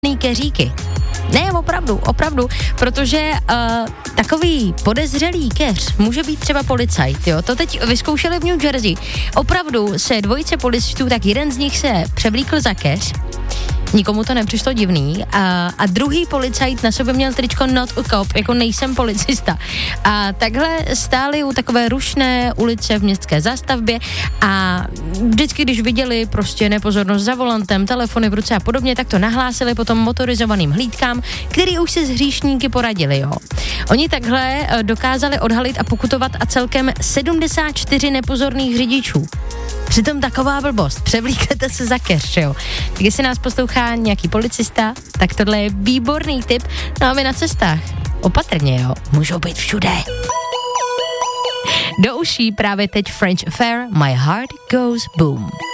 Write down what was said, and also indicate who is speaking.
Speaker 1: keříky. Ne, opravdu, protože takový podezřelý keř může být třeba policajt, jo. To teď vyzkoušeli v New Jersey. Opravdu se dvojice policistů, tak jeden z nich se převlíkl za keř, nikomu to nepřišlo divný a druhý policajt na sobě měl tričko not a cop, jako nejsem policista. A takhle stáli u takové rušné ulice v městské zástavbě a vždycky, když viděli prostě nepozornost za volantem, telefony v ruce a podobně, tak to nahlásili potom motorizovaným hlídkám, který už si s hříšníky poradili, jo. Oni takhle dokázali odhalit a pokutovat a celkem 74 nepozorných řidičů. Přitom taková blbost, převlíknete se za keř, jo. Tak jestli nás poslouchá nějaký policista, tak tohle je výborný tip. No a my na cestách, opatrně, jo, můžou být všude. Do uší právě teď French Affair, My Heart Goes Boom.